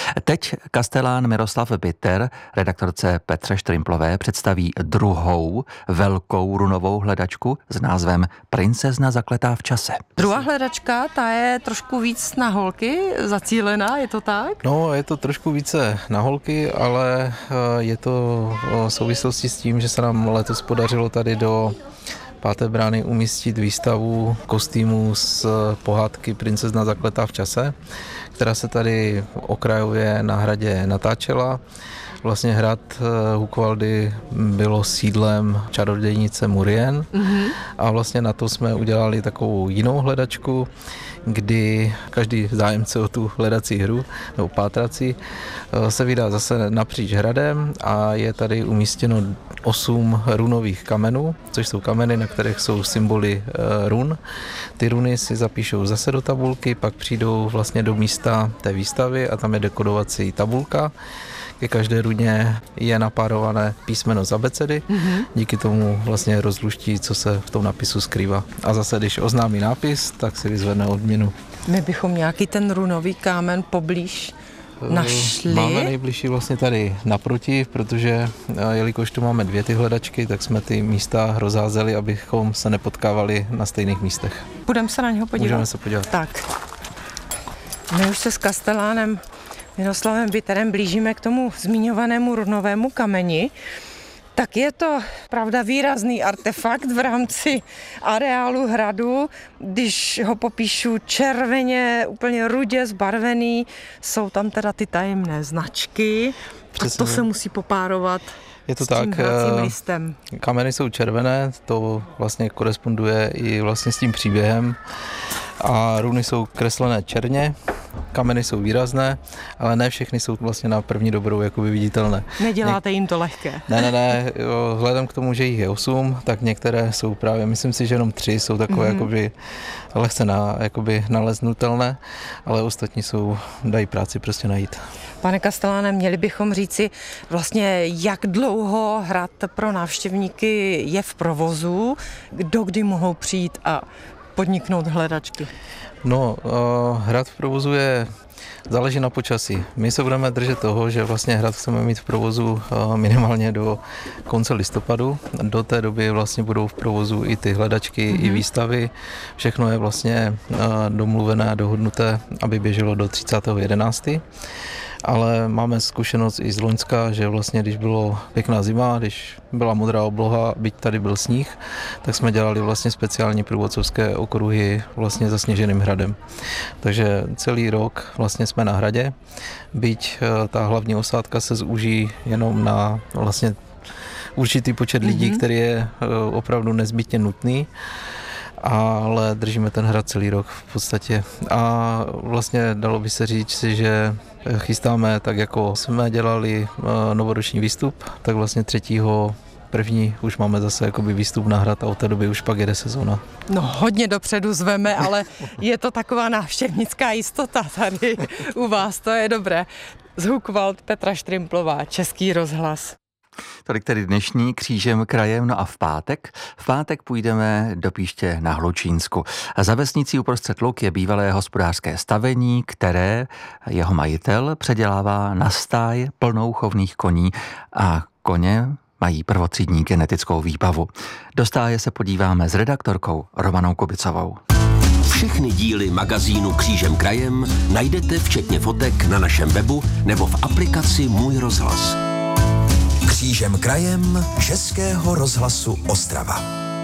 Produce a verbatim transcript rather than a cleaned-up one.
Teď kastelán Miroslav Bitter redaktorce Petře Štrimplové představí druhou velkou runovou hledačku s názvem Princezna zakletá v čase. Druhá hledačka, ta je trošku víc na holky zacílená, je to tak? No, je to trošku více na holky, ale je to v souvislosti s tím, že se nám letos podařilo tady do Páté brány umístit výstavu kostýmů z pohádky Princezna zakletá v čase, která se tady okrajově na hradě natáčela. Vlastně hrad Hukvaldy bylo sídlem čarodějnice Murien mm-hmm. a vlastně na to jsme udělali takovou jinou hledačku, kdy každý zájemce o tu hledací hru nebo pátrací se vydá zase napříč hradem a je tady umístěno osm runových kamenů, což jsou kameny, na kterých jsou symboly run. Ty runy si zapíšou zase do tabulky, pak přijdou vlastně do místa té výstavy a tam je dekodovací tabulka. Ke každé runě je napárované písmeno z abecedy, mm-hmm. díky tomu vlastně rozluští, co se v tom napisu skrývá. A zase, když oznámí nápis, tak si vyzvedne odměnu. My bychom nějaký ten runový kámen poblíž našli? Máme nejbližší vlastně tady naproti, protože jelikož tu máme dvě ty hledačky, tak jsme ty místa rozházeli, abychom se nepotkávali na stejných místech. Budeme se na něho podívat? Můžeme se podívat. Tak. My už se s kastelánem Miroslavem Bitterem blížíme k tomu zmiňovanému runovému kameni. Tak je to, pravda, výrazný artefakt v rámci areálu hradu. Když ho popíšu červeně, úplně rudě zbarvený, jsou tam teda ty tajemné značky. Přesně. A to se musí popárovat je to s tak, tím hracím listem. Kameny jsou červené, to vlastně koresponduje i vlastně s tím příběhem. A runy jsou kreslené černě, kameny jsou výrazné, ale ne všechny jsou vlastně na první dobrou jakoby viditelné. Neděláte jim to lehké. Ne, ne, ne, jo, vzhledem k tomu, že jich je osm, tak některé jsou právě, myslím si, že jenom tři jsou takové mm-hmm. jakoby lehce na, jakoby naleznutelné, ale ostatní jsou, dají práci prostě najít. Pane kasteláne, měli bychom říci vlastně, jak dlouho hrad pro návštěvníky je v provozu, dokdy mohou přijít a podniknout hledačky? No, uh, hrad v provozu je, záleží na počasí. My se budeme držet toho, že vlastně hrad chceme mít v provozu uh, minimálně do konce listopadu. Do té doby vlastně budou v provozu i ty hledačky, mm-hmm. i výstavy. Všechno je vlastně uh, domluvené a dohodnuté, aby běželo do třicátého jedenáctého Ale máme zkušenost i z loňska, že vlastně když bylo pěkná zima, když byla modrá obloha, byť tady byl sníh, tak jsme dělali vlastně speciální průvodcovské okruhy vlastně zasněženým hradem. Takže celý rok vlastně jsme na hradě, byť ta hlavní osádka se zúží jenom na vlastně určitý počet lidí, mm-hmm. který je opravdu nezbytně nutný. Ale držíme ten hrad celý rok v podstatě. A vlastně dalo by se říct, že chystáme, tak jako jsme dělali novoroční výstup, tak vlastně třetího první už máme zase jakoby výstup na hrad a od té doby už pak jede sezóna. No hodně dopředu zveme, ale je to taková návštěvnická jistota tady u vás, to je dobré. Z Hukvald, Petra Štrimplová, Český rozhlas. Tolik tedy dnešní Křížem krajem, no a v pátek? V pátek půjdeme do Píště na Hlučínsku. Za vesnicí uprostřed luk je bývalé hospodářské stavení, které jeho majitel předělává na stáj plnou chovných koní a koně mají prvotřídní genetickou výbavu. Do stáje se podíváme s redaktorkou Romanou Kubicovou. Všechny díly magazínu Křížem krajem najdete včetně fotek na našem webu nebo v aplikaci Můj rozhlas. Křížem krajem Českého rozhlasu Ostrava.